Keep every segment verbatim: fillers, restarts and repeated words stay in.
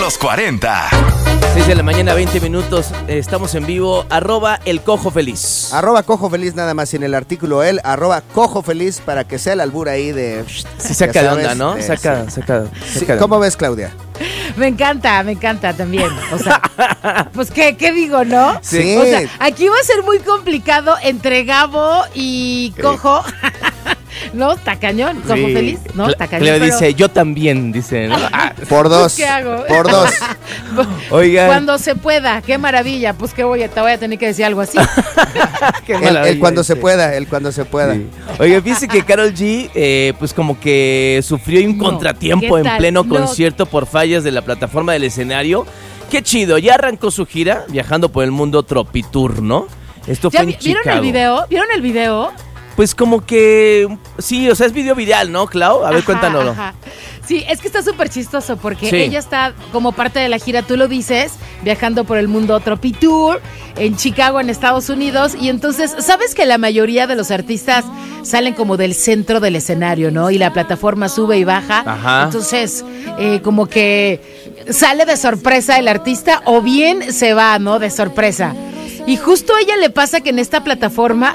los cuarenta. seis de la mañana, veinte minutos. eh, Estamos en vivo. Arroba el cojo feliz. Arroba cojo feliz nada más sin el artículo él. Arroba cojo feliz para que sea el albur ahí de... Sí, saca de onda, ¿no? de- Saca, sí. saca, Sí, saca de ¿cómo onda. ves, Claudia? Me encanta, me encanta también. O sea, pues qué, qué digo, ¿no? Sí. O sea, aquí va a ser muy complicado entre Gabo y Cojo. ¿No? ¿Está cañón? ¿Cojo Sí. feliz? ¿No? Cla- ¿Está cañón? Cleo Pero- dice, yo también, dice, ¿no? Ah, Por dos. ¿Qué hago? Por dos. oigan. Cuando se pueda, qué maravilla. Pues que voy a, te voy a tener que decir algo así. Qué El, maravilla, el cuando se dice. pueda, el cuando se pueda. Sí. Oiga, fíjese que Karol G, eh, pues como que sufrió un No, contratiempo ¿qué en tal? pleno No. concierto por fallas de la plataforma del escenario. Qué chido, ya arrancó su gira viajando por el mundo Tropitour, ¿no? Esto ¿Ya fue vi- en ¿Vieron Chicago. el video? ¿Vieron el video? Pues como que, sí, o sea, es video viral, ¿no, Clau? A ver, Ajá, cuéntanoslo. ajá. Sí, es que está súper chistoso porque Sí. ella está como parte de la gira, tú lo dices, viajando por el mundo Tropitour en Chicago, en Estados Unidos. Y entonces, ¿sabes que la mayoría de los artistas salen como del centro del escenario, ¿no? Y la plataforma sube y baja. Ajá. Entonces, eh, como que sale de sorpresa el artista o bien se va, ¿no? De sorpresa. Y justo a ella le pasa que en esta plataforma...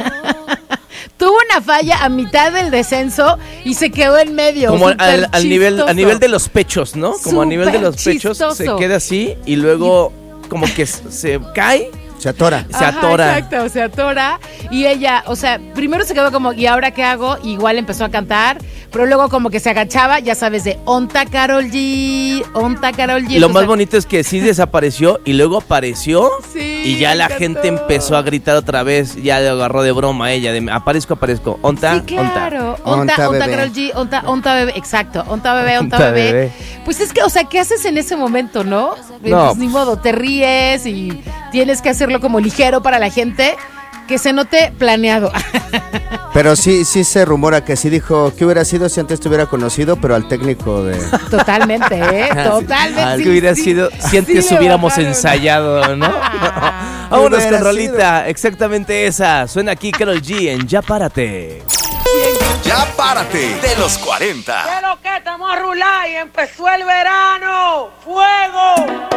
tuvo una falla a mitad del descenso y se quedó en medio. Como súper al, al nivel, a chistoso. nivel de los pechos, ¿no? Como a nivel de los Súper pechos chistoso. se queda así y luego como que se se cae, Se atora. se Ajá, atora. Exacto, se atora. Y ella, o sea, primero se quedó como, ¿y ahora qué hago? Igual empezó a cantar, pero luego como que se agachaba, ya sabes, de Onta Karol G, Onta Karol G. Lo O más sea, bonito es que sí desapareció y luego apareció Sí, y ya me la encantó. gente empezó a gritar otra vez, ya le agarró de broma a ella, de aparezco, aparezco, onta, Sí, onta. claro. Onta Onta, Onta bebé. Karol G, Onta, Onta bebé, exacto. Onta bebé, Onta, Onta bebé. bebé. Pues es que, o sea, ¿qué haces en ese momento, no? No, Pues ni modo, te ríes y tienes que hacerlo como ligero para la gente, que se note planeado. Pero sí, sí se rumora que sí dijo que hubiera sido si antes te hubiera conocido, pero al técnico de... Totalmente, ¿eh? Totalmente. Algo sí, hubiera sí. sido si antes Sí le hubiéramos bajaron. ensayado, ¿no? Vámonos Hubiera con rolita, exactamente esa. Suena aquí Karol G en Ya Párate. Ya párate de los cuarenta. Pero que estamos a rular y empezó el verano. ¡Fuego!